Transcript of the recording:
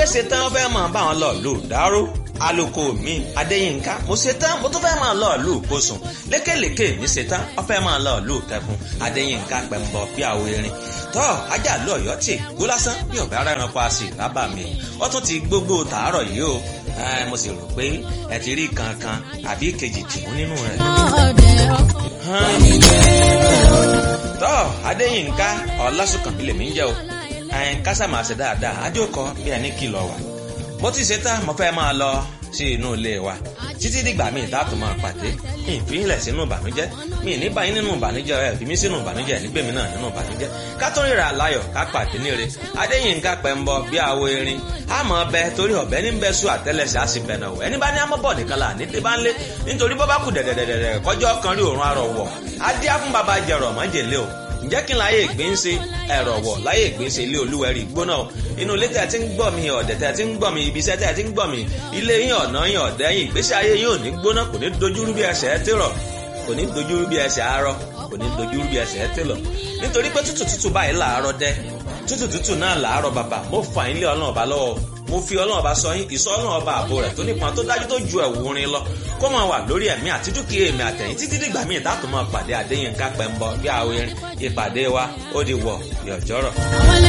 fẹ́ ṣe tán ó fẹ́ máa bá wọn lọ lù dáró aloko mi Adéyínká mo ṣe tán mo tún fẹ́ máa lọ lù kóṣùn lékèlékè mi ṣe tán ó fẹ́ máa lọ lù kẹfún Adéyínká pẹ̀mbọ bí àwo erin tọ́ ajá lọ ọ̀yọ́ tì gbó lásán bí ọ̀bẹ ara ẹranko a sì rábà mi ó tún ti gbogbo tàárọ̀ yìí o mo sì rò pé ẹ ti rí kankan àbí kejì tìmú nínú rẹ̀. tọ́ Adéyínká Ọlásùnkànmí lèmi ń jẹ́ o kásá máa ṣe dáadáa adéòkọ bí ẹni kìlọ̀ wà mo ti ṣe tán mo fẹ́ máa lọ sí inú ilé wa títí dìgbà míì tá a tún máa pàdé ìfínlẹ̀ sínú ìbànújẹ́ mi ní báyìí nínú ìbànújẹ́ ẹ̀ fi mí sínú ìbànújẹ́ nígbèmí náà nínú ìbànújẹ́ ká tó ríra láyọ̀ ká pàdé níre Adéyínká pẹ̀mbọ bí àwo erin àmọ́ ọbẹ̀ torí ọ̀bẹ ní bẹ́ẹ̀ sùn àtẹ́lẹsẹ̀ á sì bẹ̀nà wọ̀ ẹni bá ní àmọ́bọ̀ nìkan là ní tẹ́bá ńlé nítorí bọ́ bá kù dẹ̀dẹ̀dẹ̀dẹ̀ kọjọ́ kan rí òórùn arọ̀ wọ̀ adé á fún baba jẹ̀rọ̀ mọ́jèlé o ǹjẹ́ kí n láyé ìgbín ṣe ẹ̀rọ wọ̀ láyé ìgbín ṣe ilé olúwẹ̀rí gbóná inú ilé tẹ́ ti ń gbọ́ mi ọ̀dẹ̀ tẹ́ ti ń gbọ́ mi ibi iṣẹ́ tẹ́ ti ń gbọ́ mi ilé yín ọ̀nà yín ọ̀dẹ̀ yín ìgbésí ayé yín ò ní gbóná kò ní dojúrú bí ẹsẹ̀ ẹ tèrọ̀ kò ní dojúrú bí ẹsẹ̀ àárọ̀ kò ní dojúrú bí ẹsẹ̀ ẹ tèlọ̀ nítorí pé tútù báyìí làárọ̀ dẹ́ tútù náà làárọ̀ bàbà mo fà yín lé Ọlọ́run ọba lọ́wọ́ mo fi Ọlọ́run ọba sọ yín ìsọ Ọlọ́run ọba ààbò rẹ̀ tó nípọn tó dájú tó ju ẹ̀wù orin lọ kó máa wà lórí ẹ̀mí àti dúkìá èmi àtẹ̀yìn títí dìgbà míì dátò máa pàdé Adéyínká pẹ̀mbọ bí àwo erin ìpàdé wa ó di wọ̀ yọ̀jọ́rọ̀.